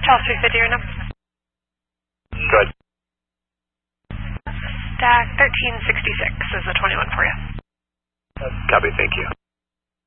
Charles 350 right now. Good. Stack 1366 is the 21 for you. Copy, thank you.